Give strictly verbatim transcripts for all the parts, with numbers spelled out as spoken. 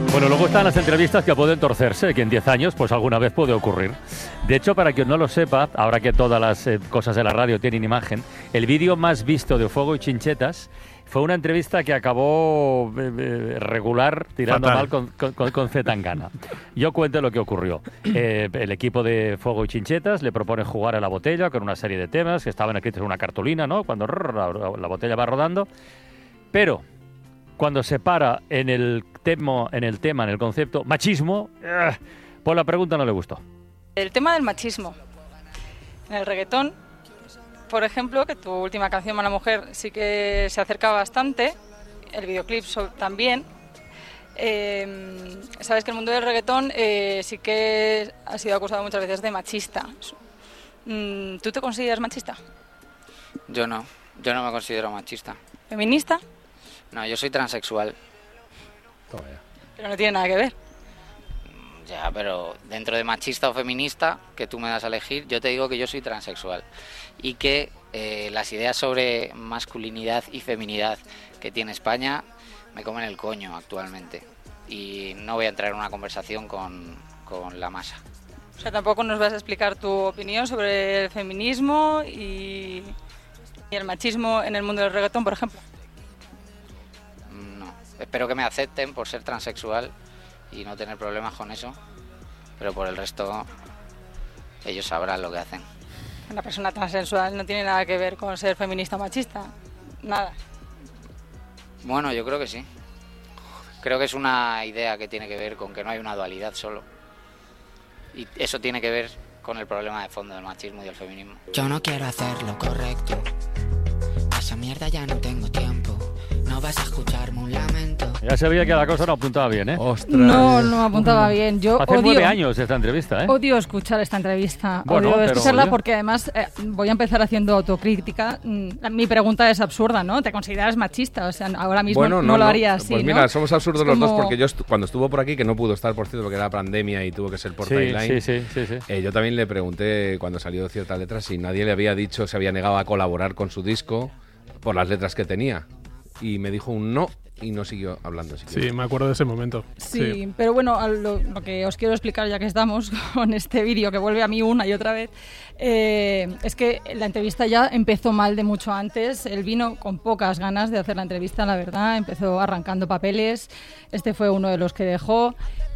Bueno, luego están las entrevistas que pueden torcerse, que en diez años pues alguna vez puede ocurrir. De hecho, para quien no lo sepa, ahora que todas las eh, cosas de la radio tienen imagen, el vídeo más visto de Fuego y Chinchetas fue una entrevista que acabó eh, eh, regular, tirando Fatal. mal con, con, con, con Zetangana. Yo cuento lo que ocurrió. Eh, el equipo de Fuego y Chinchetas le propone jugar a la botella con una serie de temas que estaban escritos en una cartulina, ¿no? Cuando rrr, la, la botella va rodando. Pero cuando se para en el, temo, en el tema, en el concepto machismo, eh, pues la pregunta no le gustó. El tema del machismo. En el reggaetón, por ejemplo, que tu última canción, Mala Mujer, sí que se acerca bastante, el videoclip so- también. Eh, sabes que el mundo del reggaetón eh, sí que ha sido acusado muchas veces de machista. Mm, ¿Tú te consideras machista? Yo no, yo no me considero machista. ¿Feminista? No, yo soy transexual. Pero no tiene nada que ver. Ya, pero dentro de machista o feminista, que tú me das a elegir, yo te digo que yo soy transexual. Y que eh, las ideas sobre masculinidad y feminidad que tiene España me comen el coño actualmente. Y no voy a entrar en una conversación con, con la masa. O sea, tampoco nos vas a explicar tu opinión sobre el feminismo y, y el machismo en el mundo del reggaetón, por ejemplo. No, espero que me acepten por ser transexual y no tener problemas con eso, pero por el resto ellos sabrán lo que hacen. Una persona transexual no tiene nada que ver con ser feminista o machista, nada. Bueno, yo creo que sí. Creo que es una idea que tiene que ver con que no hay una dualidad solo. Y eso tiene que ver con el problema de fondo del machismo y del feminismo. Yo no quiero hacer lo correcto. A esa mierda ya no tengo tiempo. No vas a escucharme un lamento. Ya se veía que la cosa no apuntaba bien, ¿eh? Ostras. No, no apuntaba bien. Yo Hace odio, nueve años esta entrevista, ¿eh? odio escuchar esta entrevista. Bueno, odio pero escucharla oye. porque además eh, voy a empezar haciendo autocrítica. Mm, Mi pregunta es absurda, ¿no? ¿Te consideras machista? O sea, ahora mismo Bueno, no, lo haría así, Pues ¿no? mira, somos absurdos Es los dos como- porque yo estu- cuando estuvo por aquí, que no pudo estar, por cierto, porque era pandemia y tuvo que ser por Sí, timeline, sí, sí, sí, sí. eh, yo también le pregunté cuando salió cierta letra si nadie le había dicho, se había negado a colaborar con su disco por las letras que tenía. Y me dijo un no y no siguió hablando. así que- Sí, me acuerdo de ese momento. Sí, pero bueno, a lo, lo que os quiero explicar ya que estamos con este vídeo que vuelve a mí una y otra vez, eh, es que la entrevista ya empezó mal de mucho antes. Él vino con pocas ganas de hacer la entrevista, la verdad, empezó arrancando papeles, este fue uno de los que dejó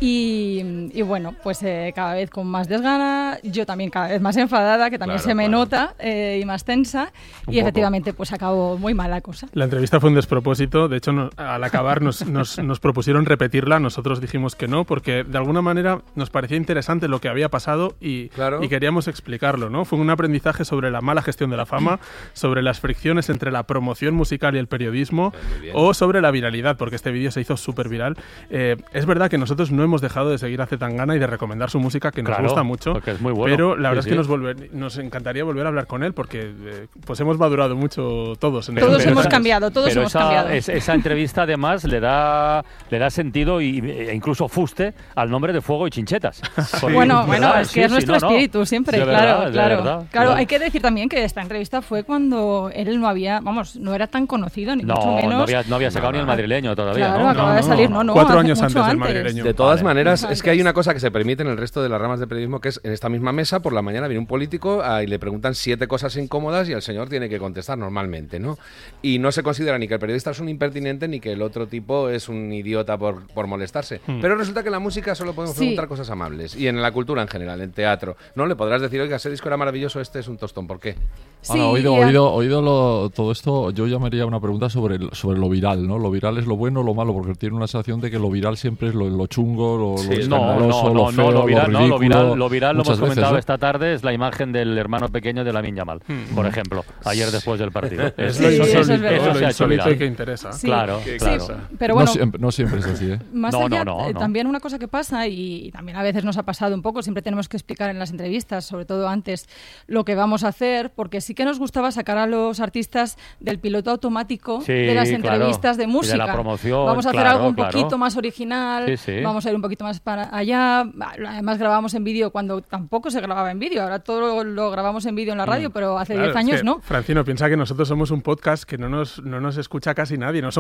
y, y bueno, pues eh, cada vez con más desgana, yo también cada vez más enfadada, que también Claro, se me claro. nota, eh, y más tensa, Un y poco. efectivamente pues acabó muy mal la cosa. La entrevista fue un despropósito. De hecho, no- al acabar nos, nos, nos propusieron repetirla. Nosotros dijimos que no, porque de alguna manera nos parecía interesante lo que había pasado y, Claro. y queríamos explicarlo, ¿no? Fue un aprendizaje sobre la mala gestión de la fama, sobre las fricciones entre la promoción musical y el periodismo, Muy bien. o sobre la viralidad, porque este vídeo se hizo súper viral. Eh, es verdad que nosotros no hemos dejado de seguir a Zetangana y de recomendar su música, que nos Claro, gusta mucho, porque es muy bueno. pero la verdad Sí, es que sí. nos, volver- nos encantaría volver a hablar con él, porque eh, pues hemos madurado mucho todos. En Todos este- hemos esa- cambiado, todos pero hemos esa, cambiado. es- esa entrevista además le da le da sentido y, e incluso fuste al nombre de Fuego y Chinchetas. Porque, Bueno, bueno, ¿verdad? es que Sí, es sí, nuestro no, no. espíritu siempre, De claro, verdad, de claro. verdad, claro, de hay que decir también que esta entrevista fue cuando él no había, vamos, no era tan conocido, ni mucho No, menos. no había, no había sacado ni el madrileño todavía, Claro, ¿no? acaba No, de no, salir, no. no, no. Cuatro hace años mucho antes del madrileño. De todas Vale. maneras, Mucho es que hay antes. una cosa que se permite en el resto de las ramas de periodismo, que es en esta misma mesa, por la mañana viene un político ah, y le preguntan siete cosas incómodas y el señor tiene que contestar normalmente, ¿no? Y no se considera ni que el periodista es un impertinente ni que el otro tipo es un idiota por, por molestarse. Pero resulta que en la música solo podemos Sí. preguntar cosas amables. Y en la cultura en general, en teatro, ¿no? Le podrás decir, oiga, ese disco era maravilloso, este es un tostón, ¿por qué? Sí, Ahora, oído, y a- oído, oído lo- todo esto, yo llamaría una pregunta sobre, el- sobre lo viral, ¿no? Lo viral es lo bueno o lo malo, porque tiene una sensación de que lo viral siempre es lo, lo chungo, lo, Sí, lo No, escandaloso, no, lo no, feo, no, lo viral, no, lo ridículo, viral, lo viral lo muchas hemos veces, comentado ¿no? esta tarde, es la imagen del hermano pequeño de Lamine Yamal, por ejemplo, ayer después del partido. Es Eso- lo Sí, insólito, eso es verdad. eso lo se ha hecho insólito viral. y que interesa. Sí. Claro, Sí, claro. Pero bueno, no, siempre, no siempre es así, ¿eh? más No, allá, no, no, eh, no. también una cosa que pasa y también a veces nos ha pasado un poco, siempre tenemos que explicar en las entrevistas, sobre todo antes, lo que vamos a hacer, porque sí que nos gustaba sacar a los artistas del piloto automático Sí, de las claro. entrevistas de Y de música. la promoción, vamos a hacer claro, algo un claro. poquito más original, Sí, sí. vamos a ir un poquito más para allá. Además grabamos en vídeo cuando tampoco se grababa en vídeo, ahora todo lo grabamos en vídeo en la radio, pero hace Claro, diez es años que, no. Francino, piensa que nosotros somos un podcast que no nos, no nos escucha casi nadie, no somos La Ventana.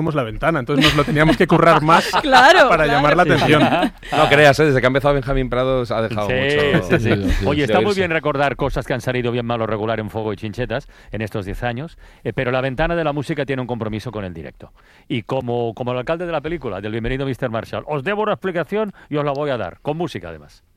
ventana, entonces nos lo teníamos que currar más Claro, para claro. llamar la Sí, atención. No creas, ¿eh? Desde que ha empezado Benjamín Prados ha dejado Sí, mucho. sí, sí. Sí, sí. Oye, de está muy oírse. bien recordar cosas que han salido bien, mal o regular en Fuego y Chinchetas en estos diez años, eh, pero la ventana de la música tiene un compromiso con el directo. Y como, como el alcalde de la película, del Bienvenido mister Marshall, os debo una explicación y os la voy a dar, con música además.